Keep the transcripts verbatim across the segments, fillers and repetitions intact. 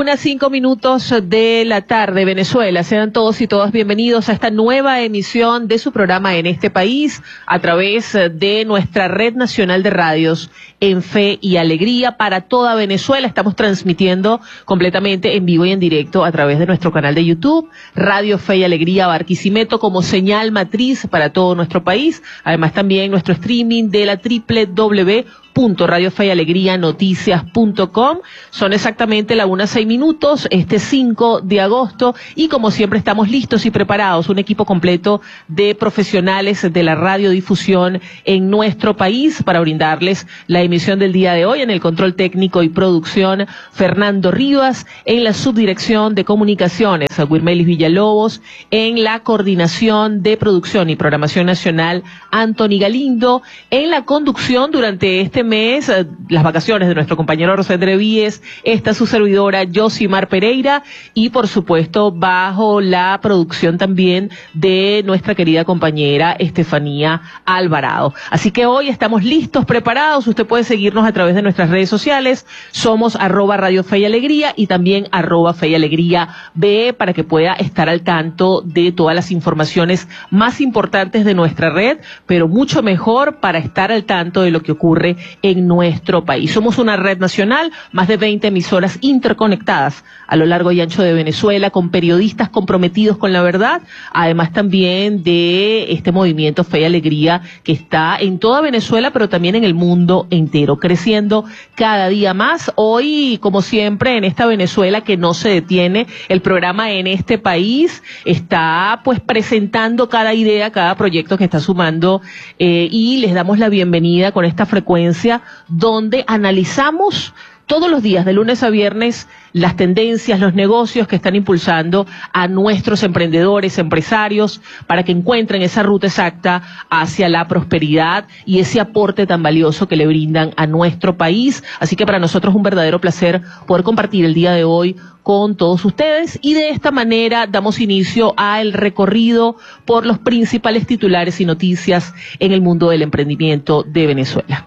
Una cinco minutos de la tarde, Venezuela. Sean todos y todas bienvenidos a esta nueva emisión de su programa En este País a través de nuestra red nacional de radios En Fe y Alegría para toda Venezuela. Estamos transmitiendo completamente en vivo y en directo a través de nuestro canal de YouTube, Radio Fe y Alegría Barquisimeto, como señal matriz para todo nuestro país. Además también nuestro streaming de la doble u doble u doble u punto radio fe y alegría noticias punto com. Son exactamente la una seis minutos, este cinco de agosto, y como siempre estamos listos y preparados, un equipo completo de profesionales de la radiodifusión en nuestro país para brindarles la emisión del día de hoy. En el control técnico y producción, Fernando Rivas; en la subdirección de comunicaciones, Wilmelis Villalobos; en la coordinación de producción y programación nacional, Anthony Galindo; en la conducción durante este mes, eh, las vacaciones de nuestro compañero Rosendre Víez, está su servidora Yosimar Pereira, y por supuesto bajo la producción también de nuestra querida compañera Estefanía Alvarado. Así que hoy estamos listos, preparados. Usted puede seguirnos a través de nuestras redes sociales. Somos arroba Radio Fe y Alegría y también arroba Fe y Alegría B, para que pueda estar al tanto de todas las informaciones más importantes de nuestra red, pero mucho mejor para estar al tanto de lo que ocurre en nuestro país. Somos una red nacional, más de veinte emisoras interconectadas a lo largo y ancho de Venezuela, con periodistas comprometidos con la verdad, además también de este movimiento Fe y Alegría que está en toda Venezuela, pero también en el mundo entero, creciendo cada día más. Hoy, como siempre, en esta Venezuela que no se detiene, el programa En este País está pues presentando cada idea, cada proyecto que está sumando, eh, y les damos la bienvenida con esta frecuencia donde analizamos todos los días, de lunes a viernes, las tendencias, los negocios que están impulsando a nuestros emprendedores, empresarios, para que encuentren esa ruta exacta hacia la prosperidad y ese aporte tan valioso que le brindan a nuestro país. Así que para nosotros es un verdadero placer poder compartir el día de hoy con todos ustedes, y de esta manera damos inicio al recorrido por los principales titulares y noticias en el mundo del emprendimiento de Venezuela.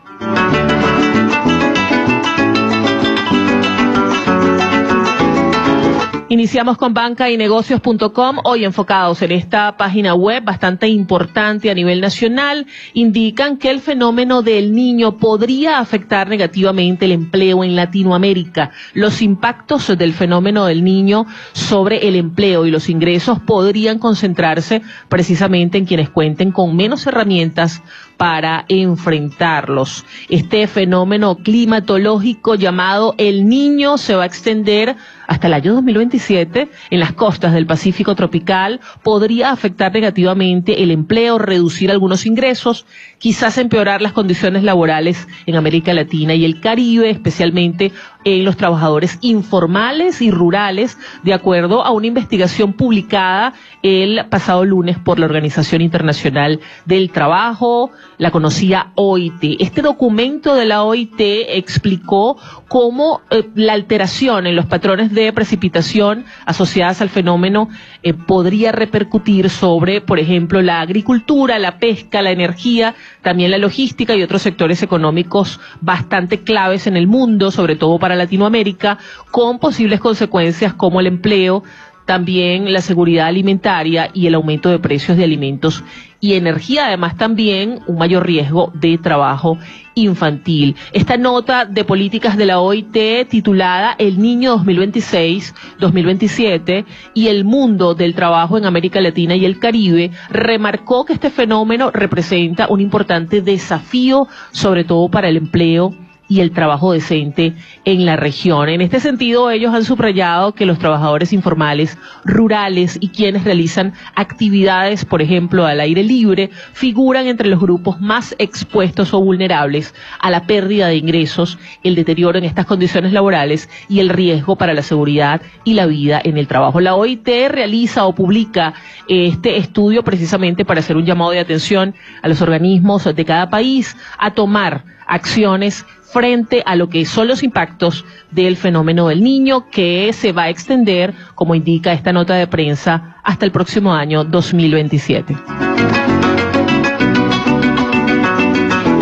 Iniciamos con banca y negocios punto com, hoy enfocados en esta página web bastante importante a nivel nacional. Indican que el fenómeno del Niño podría afectar negativamente el empleo en Latinoamérica. Los impactos del fenómeno del Niño sobre el empleo y los ingresos podrían concentrarse precisamente en quienes cuenten con menos herramientas para enfrentarlos. Este fenómeno climatológico llamado El Niño se va a extender hasta el año dos mil veintisiete en las costas del Pacífico tropical. Podría afectar negativamente el empleo, reducir algunos ingresos, quizás empeorar las condiciones laborales en América Latina y el Caribe, especialmente en los trabajadores informales y rurales, de acuerdo a una investigación publicada el pasado lunes por la Organización Internacional del Trabajo, la conocida O I T. Este documento de la O I T explicó cómo eh, la alteración en los patrones de precipitación asociadas al fenómeno eh, podría repercutir sobre, por ejemplo, la agricultura, la pesca, la energía, también la logística y otros sectores económicos bastante claves en el mundo, sobre todo para Latinoamérica, con posibles consecuencias como el empleo, también la seguridad alimentaria y el aumento de precios de alimentos y energía, además también un mayor riesgo de trabajo infantil. Esta nota de políticas de la O I T, titulada El Niño dos mil veintiséis dos mil veintisiete y el mundo del trabajo en América Latina y el Caribe, remarcó que este fenómeno representa un importante desafío, sobre todo para el empleo y el trabajo decente en la región. En este sentido, ellos han subrayado que los trabajadores informales, rurales y quienes realizan actividades, por ejemplo, al aire libre, figuran entre los grupos más expuestos o vulnerables a la pérdida de ingresos, el deterioro en estas condiciones laborales y el riesgo para la seguridad y la vida en el trabajo. La O I T realiza o publica este estudio precisamente para hacer un llamado de atención a los organismos de cada país a tomar acciones frente a lo que son los impactos del fenómeno del Niño, que se va a extender, como indica esta nota de prensa, hasta el próximo año dos mil veintisiete.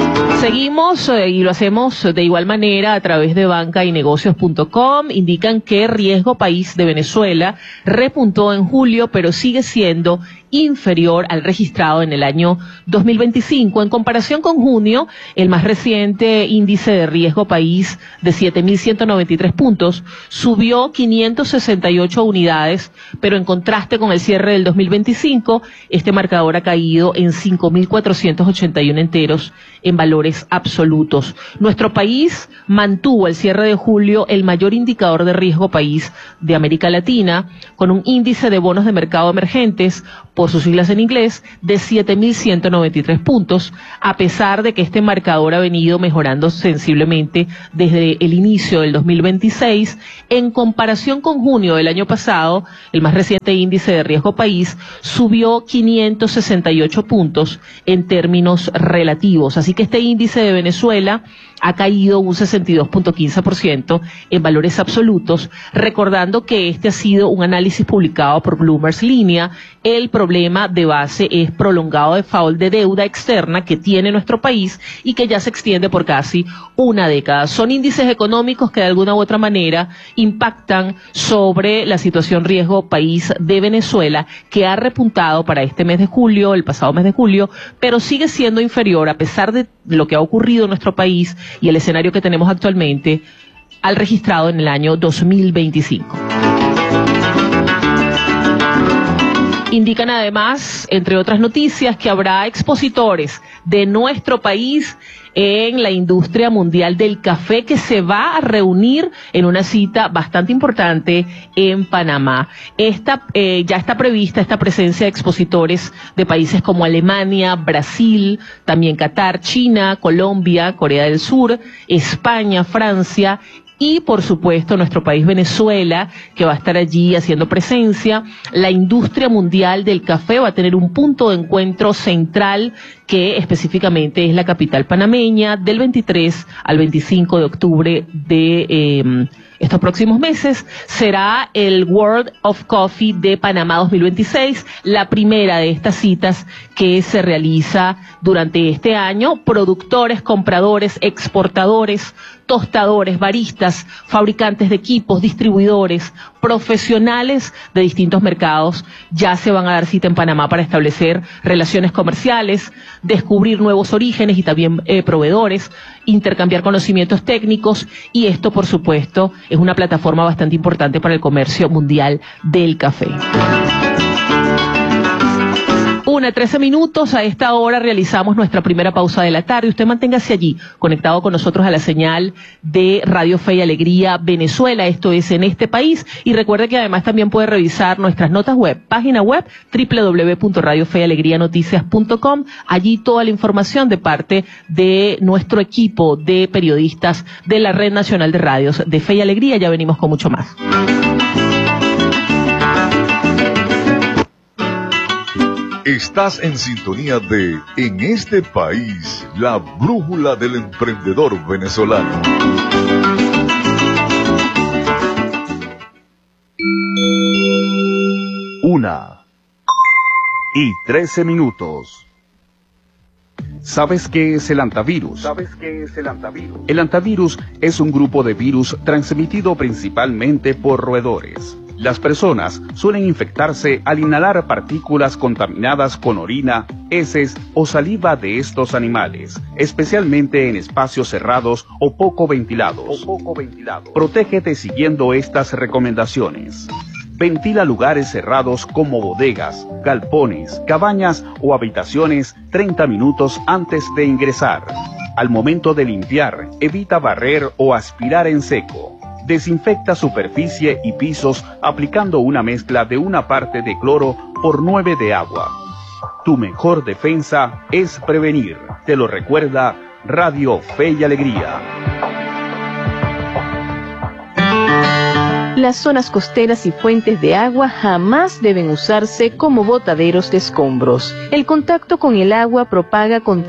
Seguimos eh, y lo hacemos de igual manera a través de banca y negocios punto com. Indican que riesgo país de Venezuela repuntó en julio, pero sigue siendo inferior al registrado en el año dos mil veinticinco. En comparación con junio, el más reciente índice de riesgo país de siete mil ciento noventa y tres puntos subió quinientas sesenta y ocho unidades, pero en contraste con el cierre del dos mil veinticinco, este marcador ha caído en cinco mil cuatrocientos ochenta y uno enteros en valores absolutos. Nuestro país mantuvo al cierre de julio el mayor indicador de riesgo país de América Latina, con un índice de bonos de mercado emergentes, por sus siglas en inglés, de siete mil ciento noventa y tres puntos, a pesar de que este marcador ha venido mejorando sensiblemente desde el inicio del dos mil veintiséis. En comparación con junio del año pasado, el más reciente índice de riesgo país subió quinientos sesenta y ocho puntos en términos relativos. Así que este índice de Venezuela ha caído un sesenta y dos punto quince por ciento en valores absolutos, recordando que este ha sido un análisis publicado por Bloomberg Línea. El problema de base es prolongado default de deuda externa que tiene nuestro país y que ya se extiende por casi una década. Son índices económicos que de alguna u otra manera impactan sobre la situación riesgo país de Venezuela, que ha repuntado para este mes de julio, el pasado mes de julio, pero sigue siendo inferior, a pesar de lo que ha ocurrido en nuestro país y el escenario que tenemos actualmente, al registrado en el año dos mil veinticinco. Indican además, entre otras noticias, que habrá expositores de nuestro país en la industria mundial del café, que se va a reunir en una cita bastante importante en Panamá. Esta, eh, ya está prevista esta presencia de expositores de países como Alemania, Brasil, también Qatar, China, Colombia, Corea del Sur, España, Francia y, por supuesto, nuestro país Venezuela, que va a estar allí haciendo presencia. La industria mundial del café va a tener un punto de encuentro central, que específicamente es la capital panameña, del veintitrés al veinticinco de octubre de eh, estos próximos meses. Será el World of Coffee de Panamá dos mil veintiséis, la primera de estas citas que se realiza durante este año. Productores, compradores, exportadores, tostadores, baristas, fabricantes de equipos, distribuidores, profesionales de distintos mercados ya se van a dar cita en Panamá para establecer relaciones comerciales, descubrir nuevos orígenes y también eh, proveedores, intercambiar conocimientos técnicos, y esto, por supuesto, es una plataforma bastante importante para el comercio mundial del café. Una, trece minutos, a esta hora realizamos nuestra primera pausa de la tarde. Usted manténgase allí, conectado con nosotros a la señal de Radio Fe y Alegría Venezuela, esto es En Este País, y recuerde que además también puede revisar nuestras notas web, página web doble u doble u doble u punto radio fe y alegría noticias punto com, allí toda la información de parte de nuestro equipo de periodistas de la Red Nacional de Radios de Fe y Alegría. Ya venimos con mucho más. Estás en sintonía de En Este País, la brújula del emprendedor venezolano. Una y trece minutos. ¿Sabes qué es el antivirus? ¿Sabes qué es el antivirus? El antivirus es un grupo de virus transmitido principalmente por roedores. Las personas suelen infectarse al inhalar partículas contaminadas con orina, heces o saliva de estos animales, especialmente en espacios cerrados o poco ventilados. O poco ventilados. Protégete siguiendo estas recomendaciones. Ventila lugares cerrados como bodegas, galpones, cabañas o habitaciones treinta minutos antes de ingresar. Al momento de limpiar, evita barrer o aspirar en seco. Desinfecta superficie y pisos aplicando una mezcla de una parte de cloro por nueve de agua. Tu mejor defensa es prevenir. Te lo recuerda Radio Fe y Alegría. Las zonas costeras y fuentes de agua jamás deben usarse como botaderos de escombros. El contacto con el agua propaga contaminación